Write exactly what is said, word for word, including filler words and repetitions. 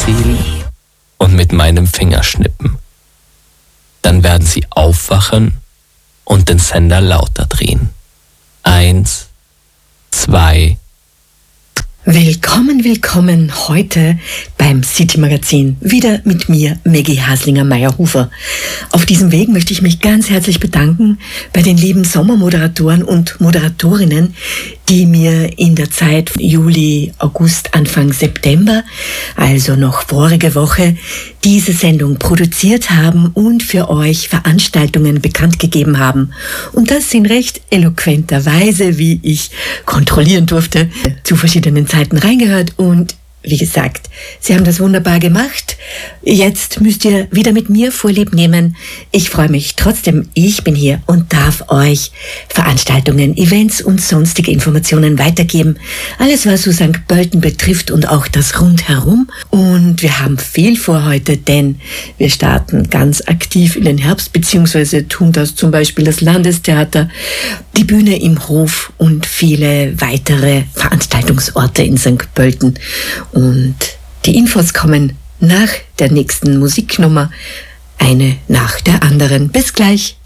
ziehen und mit meinem Finger schnippen. Dann werden Sie aufwachen und den Sender lauter drehen. Eins, zwei. Willkommen, willkommen heute beim City Magazin. Wieder mit mir, Maggie Haslinger-Meierhofer. Auf diesem Weg möchte ich mich ganz herzlich bedanken bei den lieben Sommermoderatoren und Moderatorinnen, die mir in der Zeit Juli, August, Anfang September, also noch vorige Woche, diese Sendung produziert haben und für euch Veranstaltungen bekannt gegeben haben. Und das in recht eloquenter Weise, wie ich kontrollieren durfte, zu verschiedenen Zeiten reingehört. Und wie gesagt, sie haben das wunderbar gemacht. Jetzt müsst ihr wieder mit mir Vorlieb nehmen. Ich freue mich trotzdem, ich bin hier und darf euch Veranstaltungen, Events und sonstige Informationen weitergeben. Alles, was so Sankt Pölten betrifft und auch das Rundherum. Und wir haben viel vor heute, denn wir starten ganz aktiv in den Herbst, beziehungsweise tun das zum Beispiel das Landestheater, die Bühne im Hof und viele weitere Veranstaltungsorte in Sankt Pölten. Und die Infos kommen nach der nächsten Musiknummer, eine nach der anderen. Bis gleich.